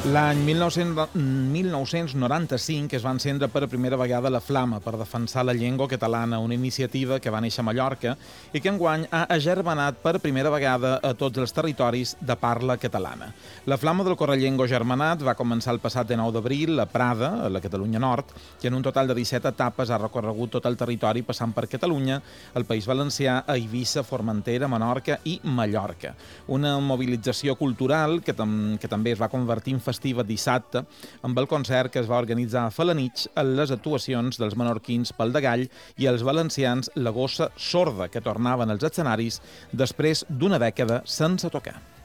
L'any 1995 es va encendre per primera vegada la Flama per defensar la llengua catalana, una iniciativa que va néixer a Mallorca i que enguany ha agermanat per primera vegada a tots els territoris de parla catalana. La Flama del Correllengo Germanat va començar el passat 9 d'abril a Prada, a la Catalunya Nord, que en un total de 17 etapes ha recorregut tot el territori passant per Catalunya, el País Valencià, a Eivissa, Formentera, Menorca i Mallorca. Una mobilització cultural que també es va convertir en festiva dissabte amb el concert que es va organitzar a Felanitx en les actuacions dels menorquins Pal de Gall i els valencians La Gossa Sorda, que tornaven als escenaris després d'una dècada sense tocar.